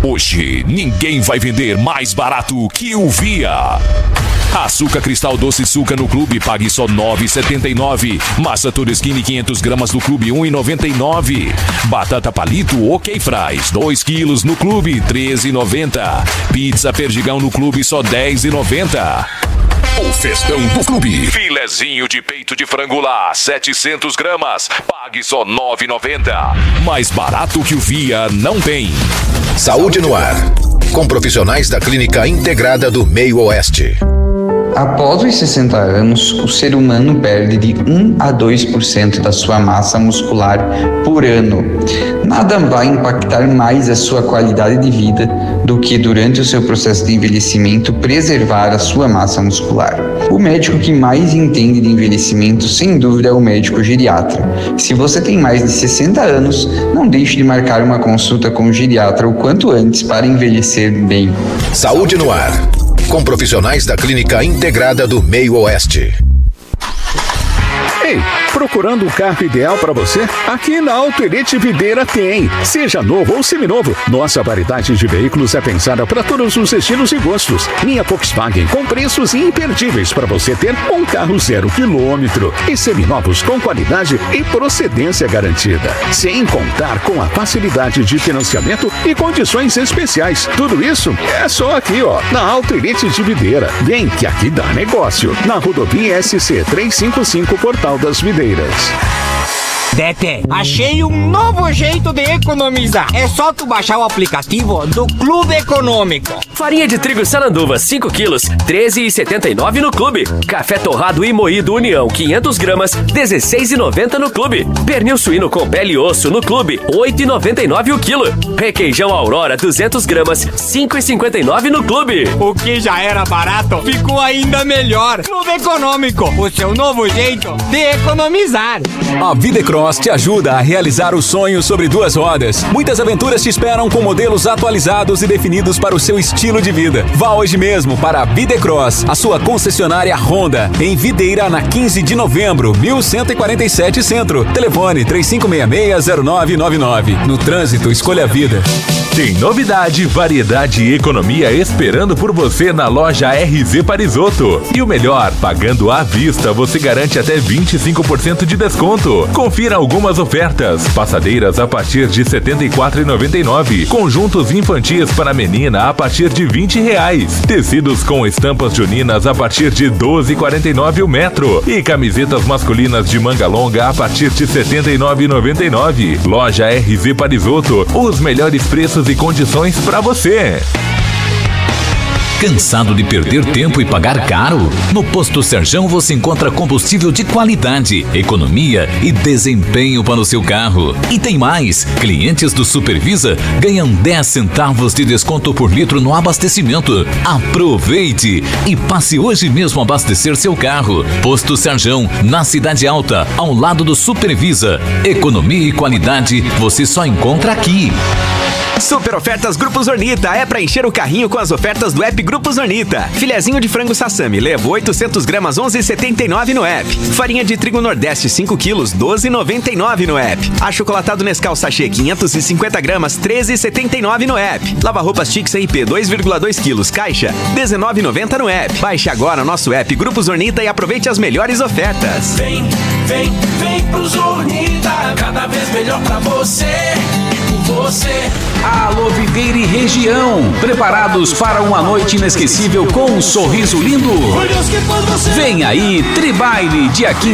Hoje, ninguém vai vender mais barato que o Via. Açúcar Cristal Doce Suca no Clube, pague só R$ 9,79. Massa Toresquini 500 gramas no Clube, R$ 1,99. Batata Palito OK Fries, 2 quilos no Clube, R$ 13,90. Pizza Perdigão no Clube, só R$ 10,90. O festão do Clube. Filezinho de peito de frango lá, 700 gramas, pague só R$ 9,90. Mais barato que o Via não tem. Saúde no ar, com profissionais da Clínica Integrada do Meio Oeste. Após os 60 anos, o ser humano perde de 1 a 2% da sua massa muscular por ano. Nada vai impactar mais a sua qualidade de vida do que, durante o seu processo de envelhecimento, preservar a sua massa muscular. O médico que mais entende de envelhecimento, sem dúvida, é o médico geriatra. Se você tem mais de 60 anos, não deixe de marcar uma consulta com o geriatra o quanto antes para envelhecer bem. Saúde no ar, com profissionais da Clínica Integrada do Meio Oeste. Ei, procurando um carro ideal para você? Aqui na Auto Elite Videira tem. Seja novo ou seminovo, nossa variedade de veículos é pensada para todos os estilos e gostos. Linha Volkswagen com preços imperdíveis para você ter um carro 0 quilômetro e seminovos com qualidade e procedência garantida. Sem contar com a facilidade de financiamento e condições especiais. Tudo isso é só aqui, ó, na Auto Elite de Videira. Vem que aqui dá negócio. Na rodovia SC 355 Portal das Videiras. Tete, achei um novo jeito de economizar. É só tu baixar o aplicativo do Clube Econômico. Farinha de trigo Saranduva 5 quilos, R$ 13,79 no Clube. Café torrado e moído União 500 gramas, R$ 16,90 no Clube. Pernil suíno com pele e osso no Clube, R$ 8,99 o quilo. Requeijão Aurora 200 gramas, R$ 5,59 no Clube. O que já era barato ficou ainda melhor. Clube Econômico, o seu novo jeito de economizar. A Videcross te ajuda a realizar o sonho sobre 2 rodas. Muitas aventuras te esperam com modelos atualizados e definidos para o seu estilo de vida. Vá hoje mesmo para a Videcross, a sua concessionária Honda, em Videira, na 15 de novembro, 1147 Centro. Telefone 3566-0999. No trânsito, escolha a vida. Tem novidade, variedade e economia esperando por você na loja RZ Parisotto. E o melhor, pagando à vista, você garante até 25% de desconto. Confira algumas ofertas. Passadeiras a partir de R$ 74,99. Conjuntos infantis para menina a partir de R$ 20. Tecidos com estampas juninas a partir de R$ 12,49 o metro. E camisetas masculinas de manga longa a partir de R$ 79,99. Loja RZ Parisotto. Os melhores preços e condições para você. Cansado de perder tempo e pagar caro? No Posto Serjão você encontra combustível de qualidade, economia e desempenho para o seu carro. E tem mais! Clientes do Supervisa ganham 10 centavos de desconto por litro no abastecimento. Aproveite e passe hoje mesmo a abastecer seu carro. Posto Serjão, na Cidade Alta, ao lado do Supervisa. Economia e qualidade você só encontra aqui. Super ofertas Grupo Zornita, é pra encher o carrinho com as ofertas do app Grupo Zornita. Filezinho de frango Sassami, levo 800 gramas, 11,79 no app. Farinha de trigo Nordeste 5 quilos, 12,99 no app. Achocolatado Nescau Sachê 550 gramas, 13,79 no app. Lava roupas Tix IP 2,2 quilos, caixa, 19,90 no app. Baixe agora nosso app Grupo Zornita e aproveite as melhores ofertas. Vem pro Zornita, cada vez melhor pra você. Você. Alô Videira e região, preparados para uma noite inesquecível com um sorriso lindo? Vem aí, Tribaile, dia 15